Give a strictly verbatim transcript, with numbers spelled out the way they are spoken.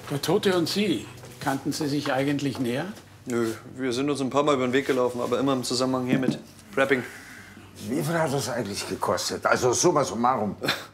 Der Tote und Sie, kannten Sie sich eigentlich näher? Nö, wir sind uns ein paar Mal über den Weg gelaufen, aber immer im Zusammenhang hier mit Rapping. Wie viel hat das eigentlich gekostet? Also summa summarum.